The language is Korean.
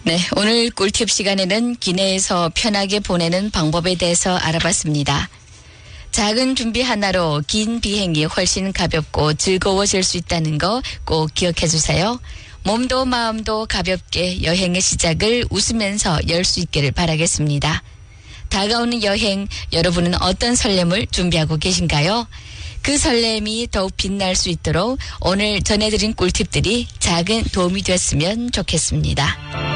네, 오늘 꿀팁 시간에는 기내에서 편하게 보내는 방법에 대해서 알아봤습니다. 작은 준비 하나로 긴 비행이 훨씬 가볍고 즐거워질 수 있다는 거 꼭 기억해 주세요. 몸도 마음도 가볍게 여행의 시작을 웃으면서 열 수 있기를 바라겠습니다. 다가오는 여행, 여러분은 어떤 설렘을 준비하고 계신가요? 그 설렘이 더욱 빛날 수 있도록 오늘 전해드린 꿀팁들이 작은 도움이 됐으면 좋겠습니다.